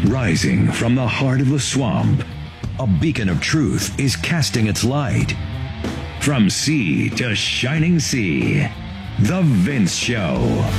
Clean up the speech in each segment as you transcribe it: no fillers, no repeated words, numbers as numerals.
Rising from the heart of the swamp, a beacon of truth is casting its light. From sea to shining sea, The Vince Show.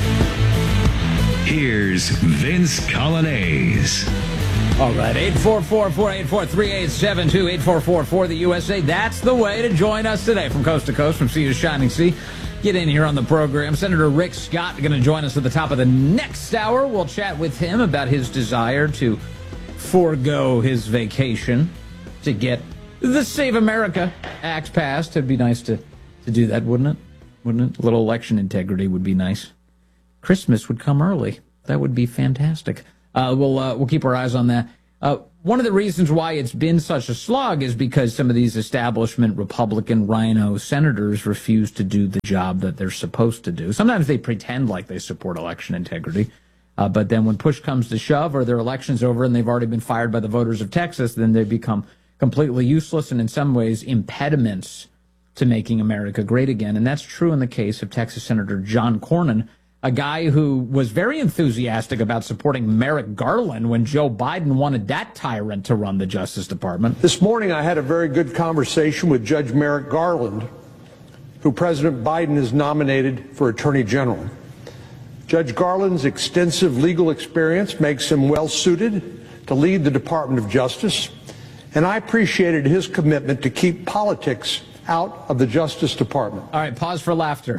Here's Vince Coglianese. All right, 844-484-3872, 844-4 the USA. That's the way to join us today from coast to coast, from sea to shining sea. Get in here on the program. Senator Rick Scott going to join us at the top of the next hour. We'll chat with him about his desire to forego his vacation to get the Save America Act passed. It'd be nice to do that, wouldn't it? Wouldn't it? A little election integrity would be nice. Christmas would come early. That would be fantastic. We'll keep our eyes on that. One of the reasons why it's been such a slog is because some of these establishment Republican rhino senators refuse to do the job that they're supposed to do. Sometimes they pretend like they support election integrity, but then when push comes to shove or their election's over and they've already been fired by the voters of Texas, then they become completely useless and in some ways impediments to making America great again. And that's true in the case of Texas Senator John Cornyn, a guy who was very enthusiastic about supporting Merrick Garland when Joe Biden wanted that tyrant to run the Justice Department. This morning I had a very good conversation with Judge Merrick Garland, who President Biden has nominated for Attorney General. Judge Garland's extensive legal experience makes him well suited to lead the Department of Justice, and I appreciated his commitment to keep politics out of the Justice Department. All right, pause for laughter.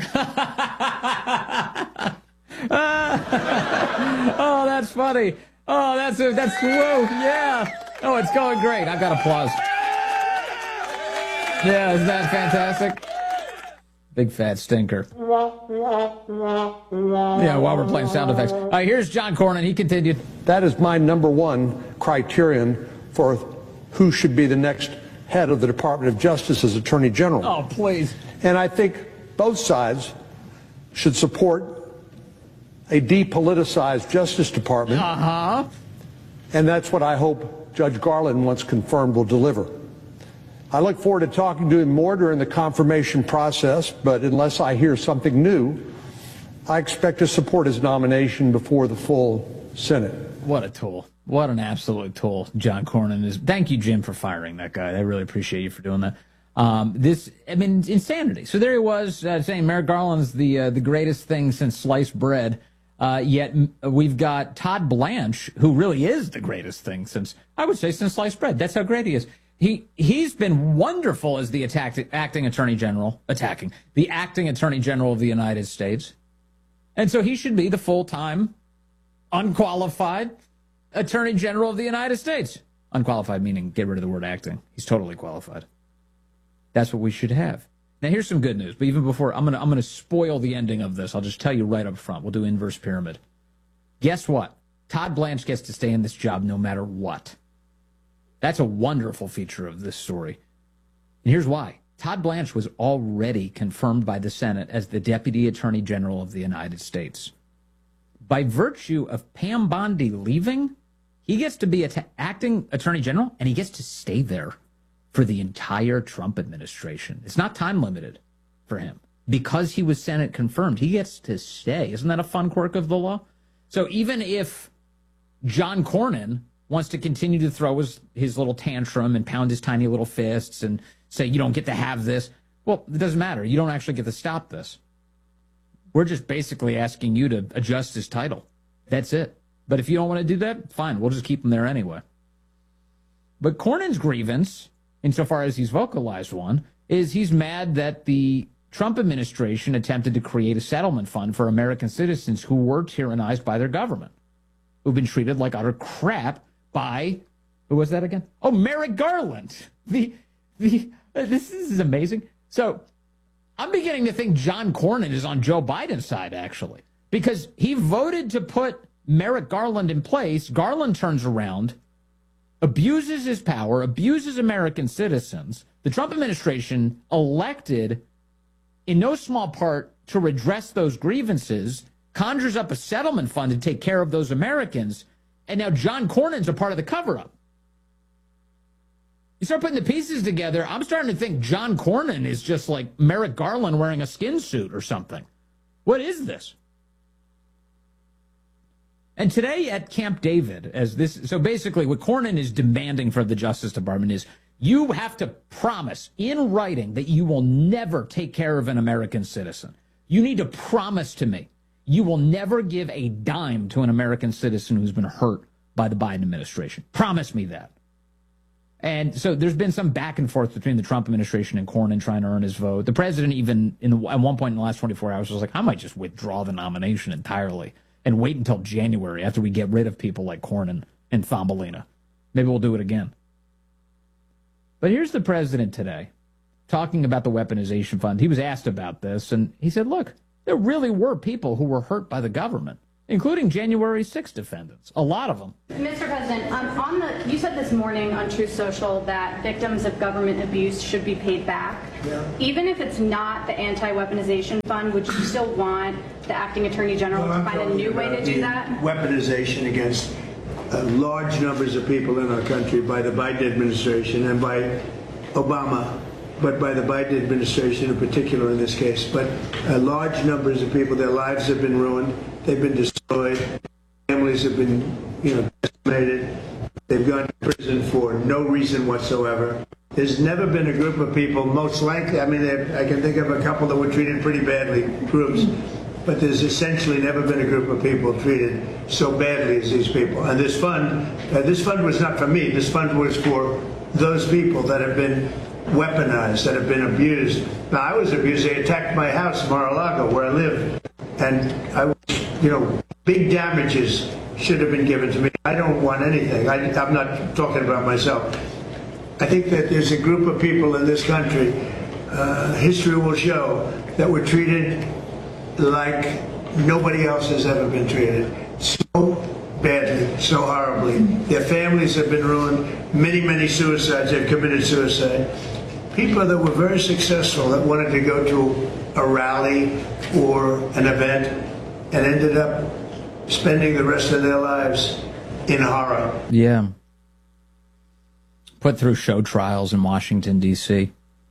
Oh, that's funny. Oh, that's whoa, yeah. Oh, it's going great. I've got applause. Yeah, isn't that fantastic? Big fat stinker. Yeah, while we're playing sound effects. All right, here's John Cornyn. He continued. That is my number one criterion for who should be the next head of the Department of Justice as Attorney General. Oh, please. And I think both sides should support a depoliticized Justice Department. And that's what I hope Judge Garland, once confirmed, will deliver. I look forward to talking to him more during the confirmation process, but unless I hear something new, I expect to support his nomination before the full Senate. What a tool. What an absolute tool John Cornyn is. Thank you, Jim, for firing that guy. I really appreciate you for doing that. Insanity. So there he was saying Merrick Garland's the greatest thing since sliced bread. Yet we've got Todd Blanche, who really is the greatest thing since sliced bread. That's how great he is. He's been wonderful as the acting Attorney General of the United States. And so he should be the full-time, unqualified Attorney General of the United States. Unqualified meaning get rid of the word acting. He's totally qualified. That's what we should have. Now, here's some good news. But even before, I'm gonna spoil the ending of this. I'll just tell you right up front. We'll do inverse pyramid. Guess what? Todd Blanche gets to stay in this job no matter what. That's a wonderful feature of this story. And here's why. Todd Blanche was already confirmed by the Senate as the Deputy Attorney General of the United States. By virtue of Pam Bondi leaving, he gets to be acting Attorney General, and he gets to stay there for the entire Trump administration. It's not time limited for him. Because he was Senate confirmed, he gets to stay. Isn't that a fun quirk of the law? So even if John Cornyn wants to continue to throw his little tantrum and pound his tiny little fists and say, you don't get to have this, well, it doesn't matter. You don't actually get to stop this. We're just basically asking you to adjust his title. That's it. But if you don't want to do that, fine. We'll just keep him there anyway. But Cornyn's grievance, insofar as he's vocalized one, is he's mad that the Trump administration attempted to create a settlement fund for American citizens who were tyrannized by their government, who've been treated like utter crap by, who was that again? Oh, Merrick Garland. This is amazing. So I'm beginning to think John Cornyn is on Joe Biden's side, actually, because he voted to put Merrick Garland in place. Garland turns around, abuses his power, abuses American citizens. The Trump administration elected, in no small part, to redress those grievances, conjures up a settlement fund to take care of those Americans, and now John Cornyn's a part of the cover-up. You start putting the pieces together, I'm starting to think John Cornyn is just like Merrick Garland wearing a skin suit or something. What is this? And today at Camp David, so basically what Cornyn is demanding from the Justice Department is you have to promise in writing that you will never take care of an American citizen. You need to promise to me you will never give a dime to an American citizen who's been hurt by the Biden administration. Promise me that. And so there's been some back and forth between the Trump administration and Cornyn trying to earn his vote. The president even at one point in the last 24 hours was like, I might just withdraw the nomination entirely and wait until January after we get rid of people like Cornyn and Thumbelina. Maybe we'll do it again. But here's the president today talking about the weaponization fund. He was asked about this, and he said, look, there really were people who were hurt by the government, including January 6 defendants, a lot of them. Mr. President, you said this morning on Truth Social that victims of government abuse should be paid back. Yeah. Even if it's not the anti-weaponization fund, would you still want the acting attorney general to find a new way to do that? Weaponization against large numbers of people in our country by the Biden administration and by Obama, but by the Biden administration in particular in this case. But large numbers of people, their lives have been ruined. They've been destroyed. Families have been, decimated. They've gone to prison for no reason whatsoever. There's never been a group of people, most likely, I can think of a couple that were treated pretty badly, groups, but there's essentially never been a group of people treated so badly as these people. And this fund was not for me. This fund was for those people that have been weaponized, that have been abused. Now, I was abused. They attacked my house in Mar-a-Lago, where I live. And big damages should have been given to me. I don't want anything. I'm not talking about myself. I think that there's a group of people in this country, history will show, that were treated like nobody else has ever been treated. So badly, so horribly. Their families have been ruined. Many, many suicides have committed suicide. People that were very successful that wanted to go to a rally or an event and ended up spending the rest of their lives in horror. Yeah. Put through show trials in Washington, D.C.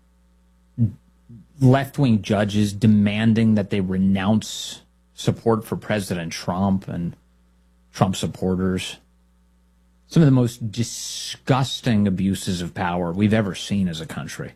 Left-wing judges demanding that they renounce support for President Trump and Trump supporters. Some of the most disgusting abuses of power we've ever seen as a country.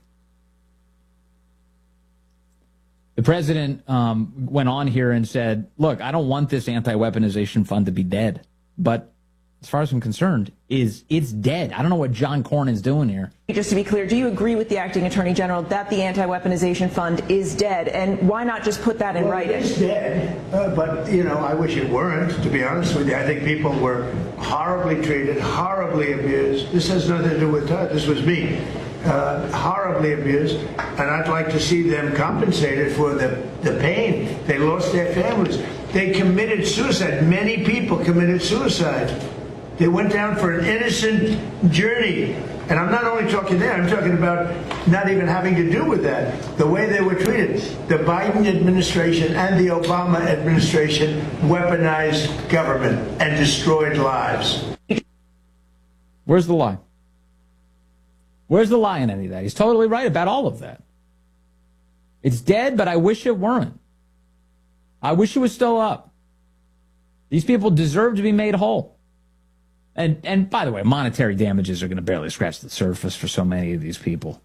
The president went on here and said, look, I don't want this anti-weaponization fund to be dead. But as far as I'm concerned, it's dead. I don't know what John Cornyn's doing here. Just to be clear, do you agree with the acting attorney general that the anti-weaponization fund is dead? And why not just put that in writing? It's dead, but, I wish it weren't, to be honest with you. I think people were horribly treated, horribly abused. This has nothing to do with Todd. This was me. Horribly abused, and I'd like to see them compensated for the pain. They lost their families. They committed suicide. Many people committed suicide. They went down for an innocent journey. And I'm not only talking there, I'm talking about not even having to do with that. The way they were treated. The Biden administration and the Obama administration weaponized government and destroyed lives. Where's the lie? Where's the lie in any of that? He's totally right about all of that. It's dead, but I wish it weren't. I wish it was still up. These people deserve to be made whole. And by the way, monetary damages are going to barely scratch the surface for so many of these people.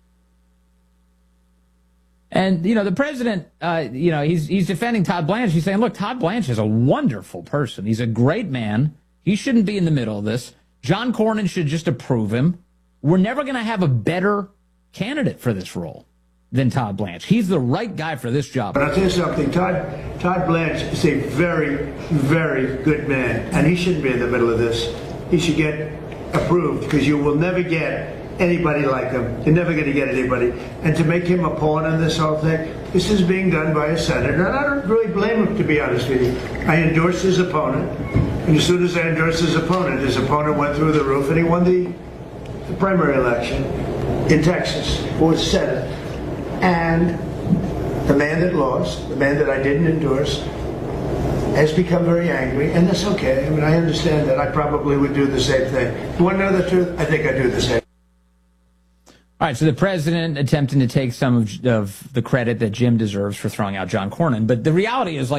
And, the president, he's defending Todd Blanche. He's saying, look, Todd Blanche is a wonderful person. He's a great man. He shouldn't be in the middle of this. John Cornyn should just approve him. We're never going to have a better candidate for this role than Todd Blanche. He's the right guy for this job. But I'll tell you something. Todd Blanche is a very, very good man, and he shouldn't be in the middle of this. He should get approved, because you will never get anybody like him. You're never going to get anybody. And to make him a pawn in this whole thing, this is being done by a senator, and I don't really blame him, to be honest with you. I endorsed his opponent, and as soon as I endorsed his opponent went through the roof, and he won the primary election in Texas for the Senate. And the man that lost, the man that I didn't endorse, has become very angry, and that's okay. I understand that. I probably would do the same thing. You want to know the truth? I think I'd do the same. All right, so the president attempting to take some of the credit that Jim deserves for throwing out John Cornyn. But the reality is,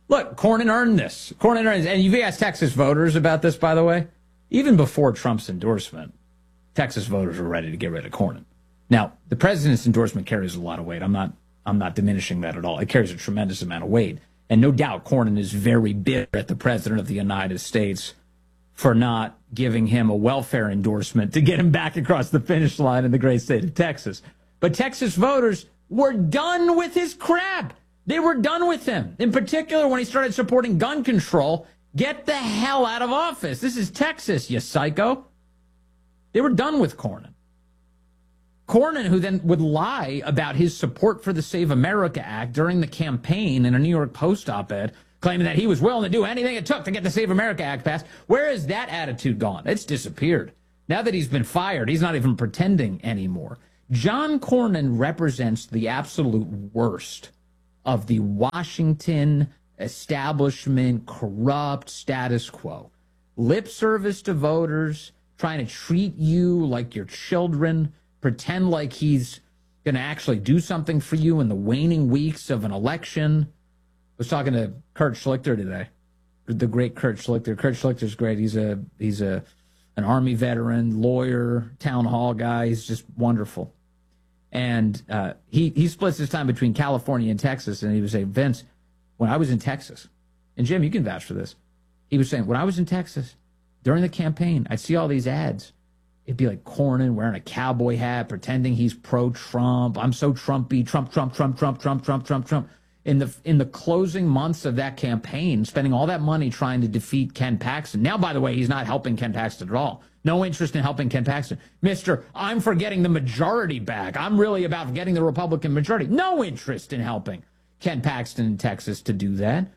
Look, Cornyn earned this. Cornyn earned this. And you've asked Texas voters about this, by the way. Even before Trump's endorsement, Texas voters were ready to get rid of Cornyn. Now, the president's endorsement carries a lot of weight. I'm not diminishing that at all. It carries a tremendous amount of weight. And no doubt Cornyn is very bitter at the president of the United States for not giving him a welfare endorsement to get him back across the finish line in the great state of Texas. But Texas voters were done with his crap. They were done with him. In particular, when he started supporting gun control, get the hell out of office. This is Texas, you psycho. They were done with Cornyn. Cornyn, who then would lie about his support for the Save America Act during the campaign in a New York Post op-ed, claiming that he was willing to do anything it took to get the Save America Act passed. Where has that attitude gone? It's disappeared. Now that he's been fired, he's not even pretending anymore. John Cornyn represents the absolute worst of the Washington establishment corrupt status quo. Lip service to voters, trying to treat you like your children, pretend like he's going to actually do something for you in the waning weeks of an election. I was talking to Kurt Schlichter today, the great Kurt Schlichter. Kurt Schlichter's great. He's an Army veteran, lawyer, town hall guy. He's just wonderful. And he splits his time between California and Texas. And he was saying, Vince, when I was in Texas, and Jim, you can vouch for this. He was saying, when I was in Texas, during the campaign, I'd see all these ads. It'd be like Cornyn wearing a cowboy hat, pretending he's pro-Trump. I'm so Trumpy, Trump, Trump, Trump, Trump, Trump, Trump, Trump, Trump. In the closing months of that campaign, spending all that money trying to defeat Ken Paxton. Now, by the way, he's not helping Ken Paxton at all. No interest in helping Ken Paxton. I'm for getting the majority back. I'm really about getting the Republican majority. No interest in helping Ken Paxton in Texas to do that.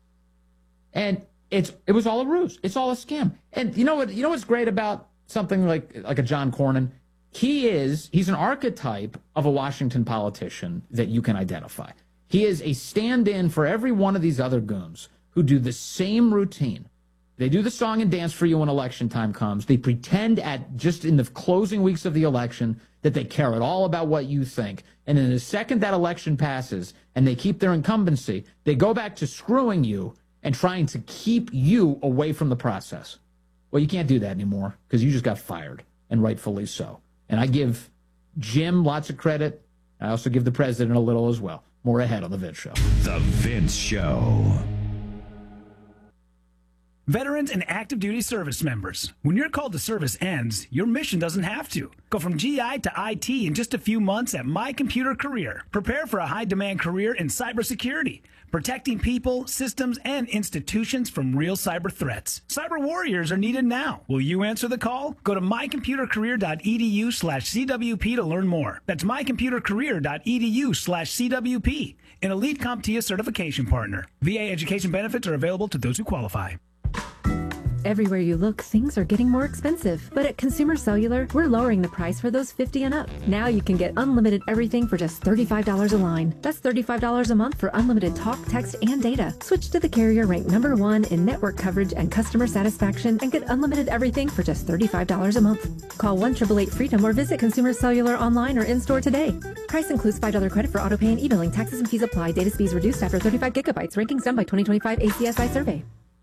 And it was all a ruse. It's all a scam. And you know what's great about something like a John Cornyn? He's an archetype of a Washington politician that you can identify. He is a stand-in for every one of these other goons who do the same routine. They do the song and dance for you when election time comes. They pretend just in the closing weeks of the election that they care at all about what you think. And in the second that election passes and they keep their incumbency, they go back to screwing you and trying to keep you away from the process. Well, you can't do that anymore because you just got fired, and rightfully so. And I give Jim lots of credit. I also give the president a little as well. More ahead on The Vince Show. The Vince Show. Veterans and active duty service members, when your call to service ends, your mission doesn't have to. Go from GI to IT in just a few months at My Computer Career. Prepare for a high-demand career in cybersecurity, protecting people, systems, and institutions from real cyber threats. Cyber warriors are needed now. Will you answer the call? Go to mycomputercareer.edu/CWP to learn more. That's mycomputercareer.edu/CWP, an elite CompTIA certification partner. VA education benefits are available to those who qualify. Everywhere you look, things are getting more expensive. But at Consumer Cellular, we're lowering the price for those 50 and up. Now you can get unlimited everything for just $35 a line. That's $35 a month for unlimited talk, text, and data. Switch to the carrier ranked #1 in network coverage and customer satisfaction and get unlimited everything for just $35 a month. Call 1-888-FREEDOM or visit Consumer Cellular online or in-store today. Price includes $5 credit for autopay and e-billing. Taxes and fees apply. Data speeds reduced after 35 gigabytes. Rankings done by 2025 ACSI survey.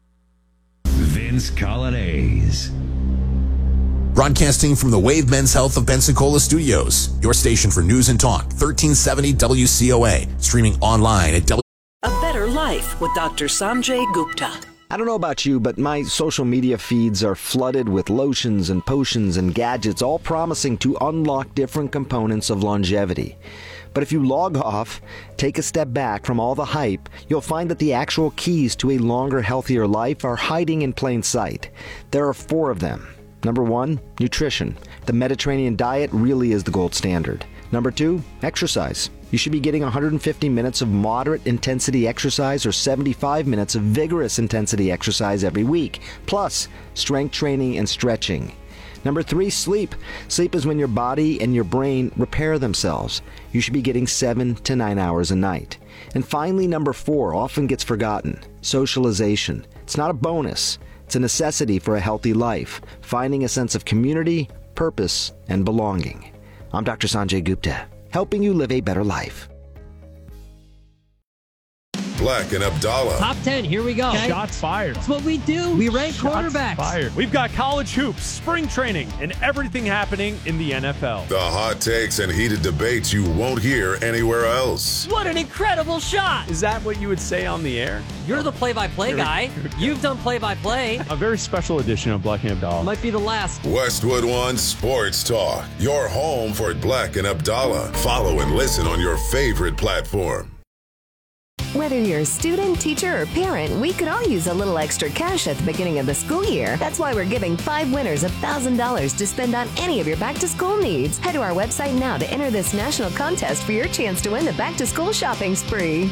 Vince Coglianese. Broadcasting from the Wave Men's Health of Pensacola Studios, your station for news and talk, 1370 WCOA, streaming online at A Better Life with Dr. Sanjay Gupta. I don't know about you, but my social media feeds are flooded with lotions and potions and gadgets, all promising to unlock different components of longevity. But if you log off, take a step back from all the hype, you'll find that the actual keys to a longer, healthier life are hiding in plain sight. There are 4 of them. Number 1, nutrition. The Mediterranean diet really is the gold standard. Number 2, exercise. You should be getting 150 minutes of moderate intensity exercise or 75 minutes of vigorous intensity exercise every week, plus strength training and stretching. Number 3, sleep. Sleep is when your body and your brain repair themselves. You should be getting 7 to 9 hours a night. And finally, number 4 often gets forgotten. Socialization. It's not a bonus. It's a necessity for a healthy life, finding a sense of community, purpose, and belonging. I'm Dr. Sanjay Gupta, helping you live a better life. Black and Abdallah. Top 10, here we go. Okay. Shots fired. That's what we do. We rank quarterbacks. Fired. We've got college hoops, spring training, and everything happening in the NFL. The hot takes and heated debates you won't hear anywhere else. What an incredible shot. Is that what you would say on the air? You're the play-by-play guy. You've done play-by-play. A very special edition of Black and Abdallah. Might be the last. Westwood One Sports Talk. Your home for Black and Abdallah. Follow and listen on your favorite platform. Whether you're a student, teacher, or parent, we could all use a little extra cash at the beginning of the school year. That's why we're giving 5 winners $1,000 to spend on any of your back-to-school needs. Head to our website now to enter this national contest for your chance to win the back-to-school shopping spree.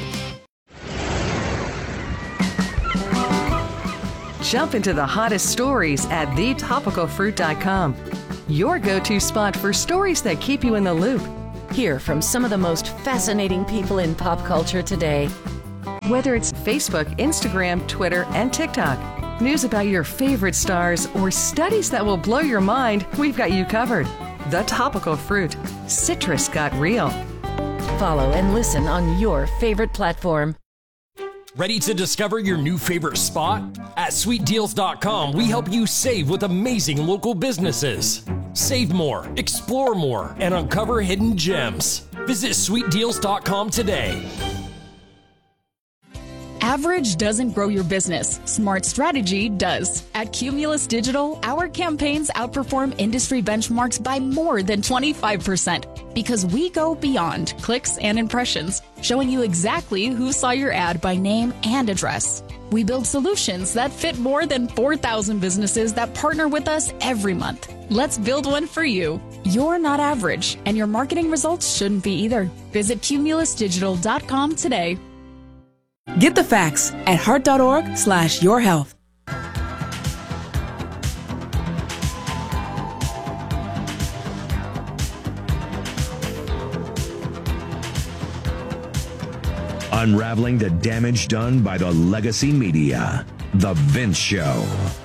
Jump into the hottest stories at thetopicalfruit.com. Your go-to spot for stories that keep you in the loop. Hear from some of the most fascinating people in pop culture today. Whether it's Facebook, Instagram, Twitter, and TikTok, news about your favorite stars, or studies that will blow your mind, we've got you covered. The Topical Fruit. Citrus got real. Follow and listen on your favorite platform. Ready to discover your new favorite spot? At sweetdeals.com, we help you save with amazing local businesses. Save more, explore more, and uncover hidden gems. Visit sweetdeals.com today. Average doesn't grow your business. Smart strategy does. At Cumulus Digital, our campaigns outperform industry benchmarks by more than 25% because we go beyond clicks and impressions, showing you exactly who saw your ad by name and address. We build solutions that fit more than 4,000 businesses that partner with us every month. Let's build one for you. You're not average, and your marketing results shouldn't be either. Visit cumulusdigital.com today. Get the facts at heart.org/yourhealth. Unraveling the damage done by the legacy media. The Vince Show.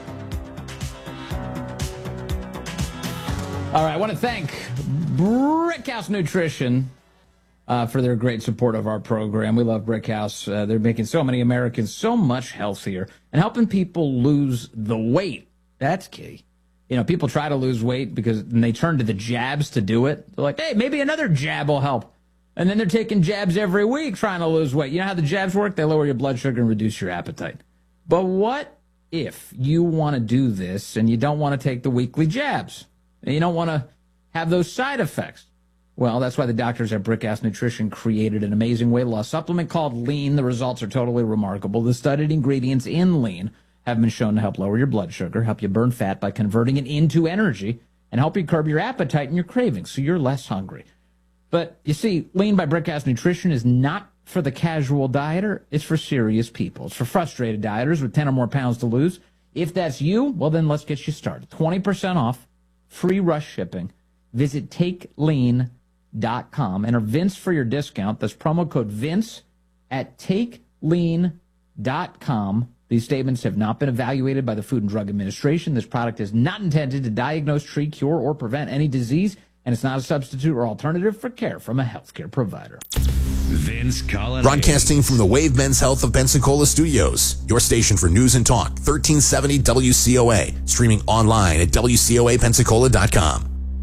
All right, I want to thank Brickhouse Nutrition for their great support of our program. We love Brickhouse. They're making so many Americans so much healthier and helping people lose the weight. That's key. You know, people try to lose weight because they turn to the jabs to do it. They're like, hey, maybe another jab will help. And then they're taking jabs every week trying to lose weight. You know how the jabs work? They lower your blood sugar and reduce your appetite. But what if you want to do this and you don't want to take the weekly jabs? And you don't want to have those side effects? Well, that's why the doctors at Brickhouse Nutrition created an amazing weight loss supplement called Lean. The results are totally remarkable. The studied ingredients in Lean have been shown to help lower your blood sugar, help you burn fat by converting it into energy, and help you curb your appetite and your cravings so you're less hungry. But you see, Lean by Brickhouse Nutrition is not for the casual dieter. It's for serious people. It's for frustrated dieters with 10 or more pounds to lose. If that's you, well, then let's get you started. 20% off, free rush shipping. Visit TakeLean.com. Enter Vince for your discount. That's promo code Vince at TakeLean.com. These statements have not been evaluated by the Food and Drug Administration. This product is not intended to diagnose, treat, cure, or prevent any disease, and it's not a substitute or alternative for care from a healthcare provider. Vince Colonnese. Broadcasting from the Wave Men's Health of Pensacola Studios, your station for news and talk, 1370 WCOA. Streaming online at WCOAPensacola.com.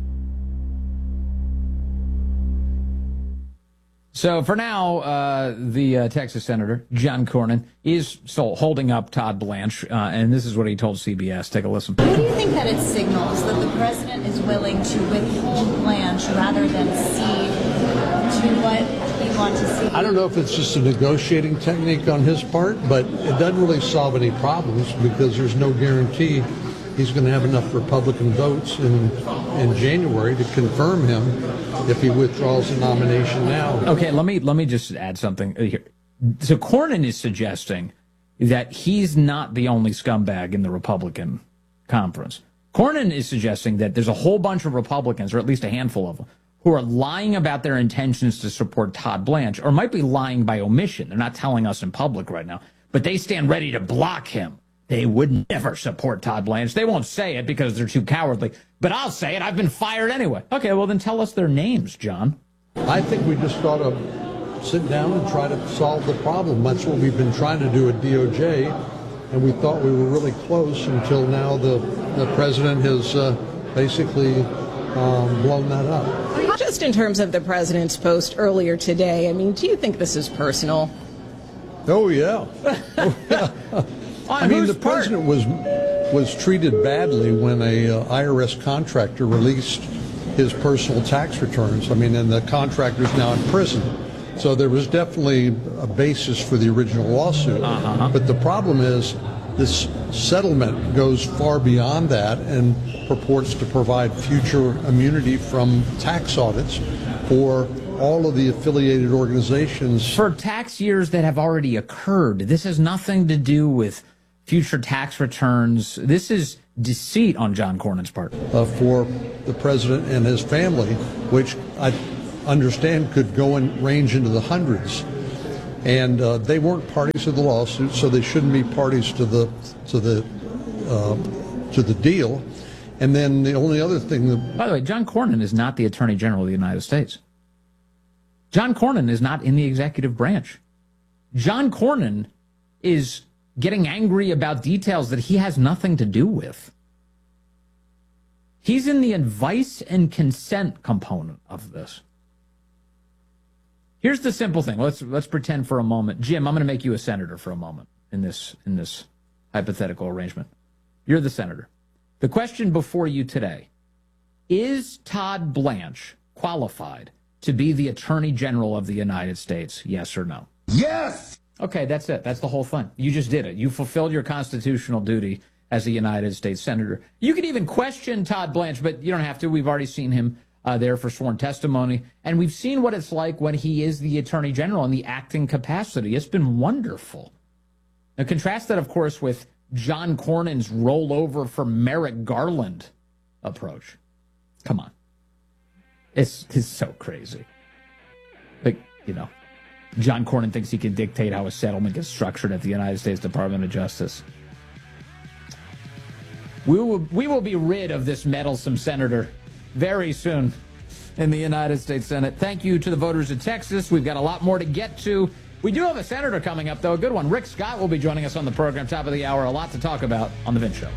So for now, the Texas Senator, John Cornyn, is holding up Todd Blanche, and this is what he told CBS. Take a listen. What do you think that it signals that the president is willing to withhold Blanche rather than cede to what he wants to see? I don't know if it's just a negotiating technique on his part, but it doesn't really solve any problems because there's no guarantee he's going to have enough Republican votes in January to confirm him if he withdraws the nomination now. Okay, let me just add something here. So Cornyn is suggesting that he's not the only scumbag in the Republican conference. Cornyn is suggesting that there's a whole bunch of Republicans, or at least a handful of them, who are lying about their intentions to support Todd Blanche, or might be lying by omission. They're not telling us in public right now, but they stand ready to block him. They would never support Todd Blanche. They won't say it because they're too cowardly. But I'll say it. I've been fired anyway. Okay, well, then tell us their names, John. I think we just ought to sit down and try to solve the problem. That's what we've been trying to do at DOJ, and we thought we were really close until now the president has basically blown that up. Just in terms of the president's post earlier today, I mean, do you think this is personal? Oh, yeah. I mean, the president was treated badly when a IRS contractor released his personal tax returns. I mean, and the contractor's now in prison. So there was definitely a basis for the original lawsuit. But the problem is this settlement goes far beyond that and purports to provide future immunity from tax audits for all of the affiliated organizations. For tax years that have already occurred. This has nothing to do with future tax returns. This is deceit on John Cornyn's part. For the president and his family, which I understand could go and range into the hundreds. And they weren't parties to the lawsuit, so they shouldn't be parties to the deal. And then the only other thing that... By the way, John Cornyn is not the Attorney General of the United States. John Cornyn is not in the executive branch. John Cornyn is getting angry about details that he has nothing to do with. He's in the advice and consent component of this. Here's the simple thing. Let's pretend for a moment. Jim, I'm going to make you a senator for a moment in this hypothetical arrangement. You're the senator. The question before you today, is Todd Blanche qualified to be the Attorney General of the United States? Yes or no? Yes! Okay, that's it. That's the whole thing. You just did it. You fulfilled your constitutional duty as a United States senator. You can even question Todd Blanche, but you don't have to. We've already seen him there for sworn testimony, and we've seen what it's like when he is the Attorney General in the acting capacity. It's been wonderful. Now, contrast that, of course, with John Cornyn's rollover for Merrick Garland approach. Come on. It's so crazy. Like, you know, John Cornyn thinks he can dictate how a settlement gets structured at the United States Department of Justice. We will be rid of this meddlesome senator very soon in the United States Senate. Thank you to the voters of Texas. We've got a lot more to get to. We do have a senator coming up, though, a good one. Rick Scott will be joining us on the program, top of the hour. A lot to talk about on The Vince Show.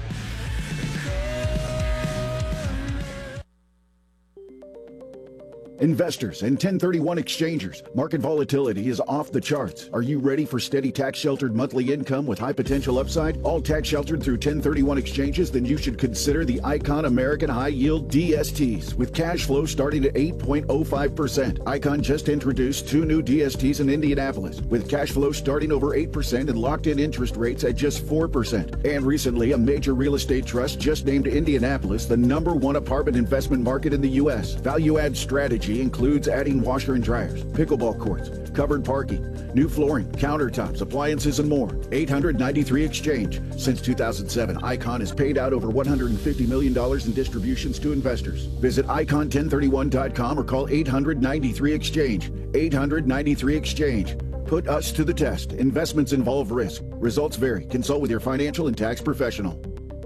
Investors and 1031 exchangers, market volatility is off the charts. Are you ready for steady tax-sheltered monthly income with high potential upside? All tax-sheltered through 1031 exchanges? Then you should consider the Icon American High Yield DSTs with cash flow starting at 8.05%. Icon just introduced 2 new DSTs in Indianapolis with cash flow starting over 8% and locked-in interest rates at just 4%. And recently, a major real estate trust just named Indianapolis the #1 apartment investment market in the U.S. Value-add strategy includes adding washer and dryers, pickleball courts, covered parking, new flooring, countertops, appliances, and more. 893 Exchange. Since 2007, Icon has paid out over $150 million in distributions to investors. Visit icon1031.com or call 893 Exchange. 893 Exchange. Put us to the test. Investments involve risk. Results vary. Consult with your financial and tax professional.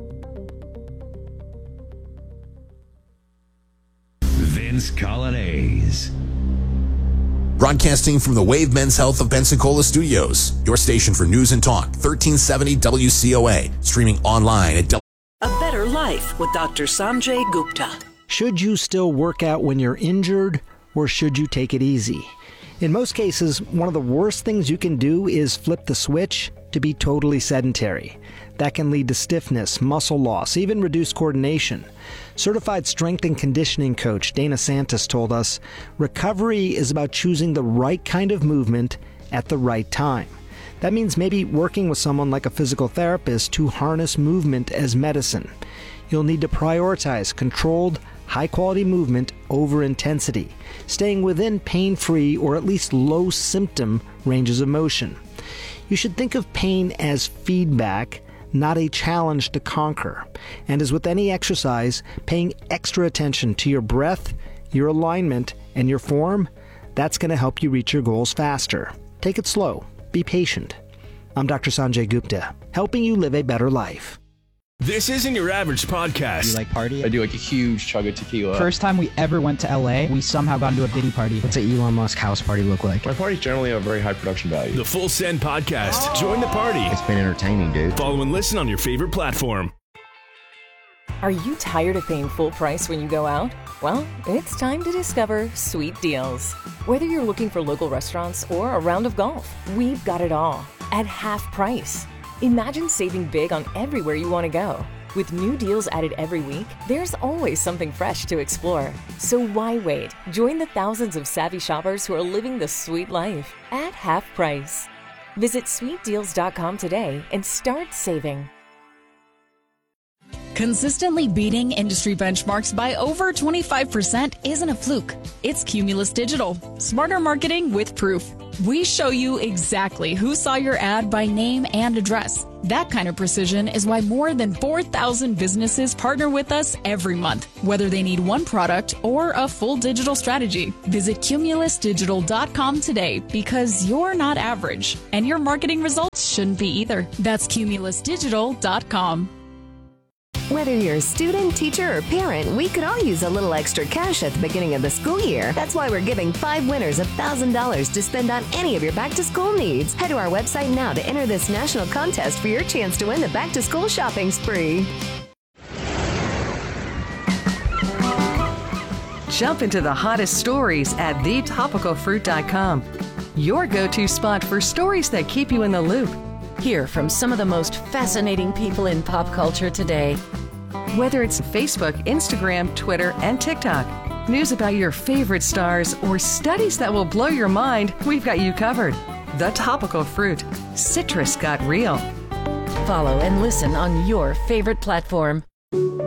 Vince Coglianese. Broadcasting from the Wave Men's Health of Pensacola Studios, your station for news and talk, 1370 WCOA, streaming online at A Better Life with Dr. Sanjay Gupta. Should you still work out when you're injured, or should you take it easy? In most cases, one of the worst things you can do is flip the switch to be totally sedentary. That can lead to stiffness, muscle loss, even reduced coordination. Certified strength and conditioning coach Dana Santos told us, recovery is about choosing the right kind of movement at the right time. That means maybe working with someone like a physical therapist to harness movement as medicine. You'll need to prioritize controlled, high-quality movement over intensity, staying within pain-free or at least low-symptom ranges of motion. You should think of pain as feedback, not a challenge to conquer. And as with any exercise, paying extra attention to your breath, your alignment, and your form, that's going to help you reach your goals faster. Take it slow. Be patient. I'm Dr. Sanjay Gupta, helping you live a better life. This isn't your average podcast. You like party? I do like a huge chug of tequila. First time we ever went to LA, we somehow got into a Diddy party. What's an Elon Musk house party look like? My parties generally have very high production value. The Full Send Podcast. Join the party. It's been entertaining, dude. Follow and listen on your favorite platform. Are you tired of paying full price when you go out? Well, it's time to discover Sweet Deals. Whether you're looking for local restaurants or a round of golf, we've got it all at half price. Imagine saving big on everywhere you want to go. With new deals added every week, there's always something fresh to explore. So why wait? Join the thousands of savvy shoppers who are living the sweet life at half price. Visit sweetdeals.com today and start saving. Consistently beating industry benchmarks by over 25% isn't a fluke. It's Cumulus Digital. Smarter marketing with proof. We show you exactly who saw your ad by name and address. That kind of precision is why more than 4,000 businesses partner with us every month, whether they need one product or a full digital strategy. Visit cumulusdigital.com today because you're not average and your marketing results shouldn't be either. That's cumulusdigital.com. Whether you're a student, teacher, or parent, we could all use a little extra cash at the beginning of the school year. That's why we're giving 5 winners $1,000 to spend on any of your back-to-school needs. Head to our website now to enter this national contest for your chance to win the back-to-school shopping spree. Jump into the hottest stories at thetopicalfruit.com. Your go-to spot for stories that keep you in the loop. Hear from some of the most fascinating people in pop culture today. Whether it's Facebook, Instagram, Twitter, and TikTok, news about your favorite stars, or studies that will blow your mind, we've got you covered. The Topical Fruit. Citrus got real. Follow and listen on your favorite platform.